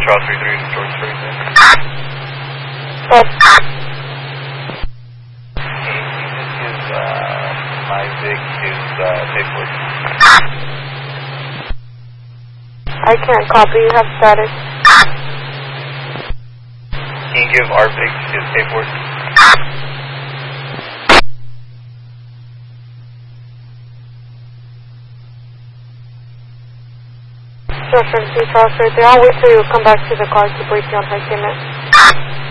Charles 33 to George 33. Yes. Can you just give my Vic his paperwork? I can't copy. You have status. Can you give our Vic his paperwork? Sure, from C. Charles right there. I'll wait till you come back to the car to brief you on her statement.